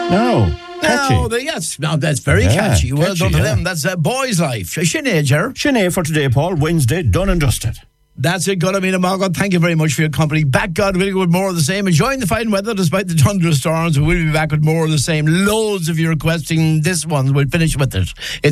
No. Catchy. No, yes, no, that's very catchy. Well catchy, done to yeah. them. That's Boy's Life. Sinead, Ger. Sinead for today, Paul. Wednesday, done and dusted. That's it, Gulamina Margot. Thank you very much for your company. Back, God willing, with more of the same. Enjoying the fine weather despite the thunderstorms. We will be back with more of the same. Loads of you requesting this one. We'll finish with it.